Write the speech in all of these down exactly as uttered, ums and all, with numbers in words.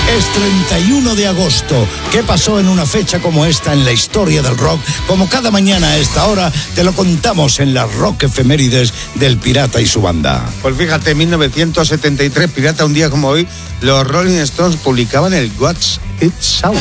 Es treinta y uno de agosto. ¿Qué pasó en una fecha como esta en la historia del rock? Como cada mañana a esta hora te lo contamos en las Rock Efemérides del Pirata y su banda. Pues fíjate, en mil novecientos setenta y tres, Pirata, un día como hoy, los Rolling Stones publicaban el What's It Sound.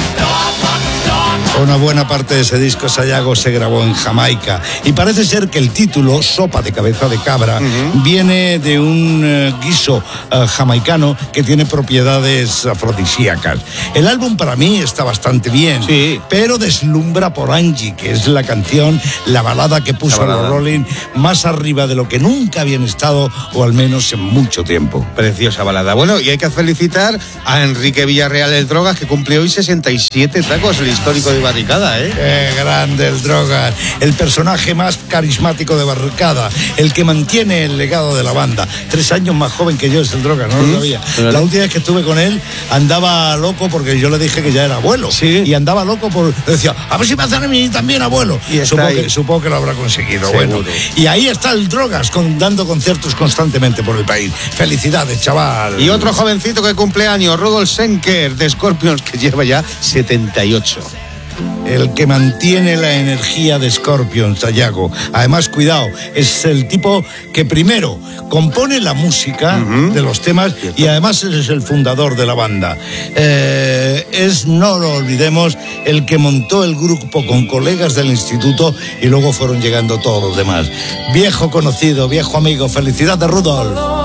Una buena parte de ese disco, Sayago, se grabó en Jamaica. Y parece ser que el título, Sopa de Cabeza de Cabra, uh-huh. viene de un uh, guiso uh, jamaicano que tiene propiedades afrodisíacas. El álbum para mí está bastante bien, sí. pero deslumbra por Angie, que es la canción, la balada que puso a los Rolling más arriba de lo que nunca habían estado, o al menos en mucho tiempo. Preciosa balada. Bueno, y hay que felicitar a Enrique Villarreal, el Drogas, que cumple hoy sesenta y siete tacos, el histórico de Barricada, ¿eh? Qué grande el Drogas, el personaje más carismático de Barricada, el que mantiene el legado de la banda. Tres años más joven que yo es el Drogas, no lo sabía. La última vez que estuve con él andaba loco porque yo le dije que ya era abuelo. Sí. Y andaba loco por... Decía, a ver si me hacen a mí también abuelo. Y supongo que, supongo que lo habrá conseguido. Seguro. Bueno, y ahí está el Drogas con, dando conciertos constantemente por el país. Felicidades, chaval. Y otro jovencito que cumple años, Rudolf Schenker de Scorpions, que lleva ya setenta y ocho. El que mantiene la energía de Scorpions, Sayago. Además, cuidado, es el tipo que primero compone la música uh-huh. de los temas y además es el fundador de la banda. Eh, es, no lo olvidemos, el que montó el grupo con colegas del instituto y luego fueron llegando todos los demás. Viejo conocido, viejo amigo, felicidades, Rudolf.